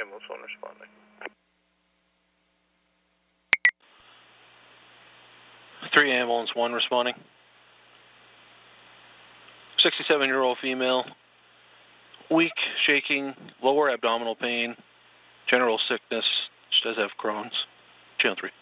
ambulance 1 responding. 3 ambulance 1 responding. 67-year-old female, weak, shaking, lower abdominal pain, general sickness. She does have Crohn's. Channel 3.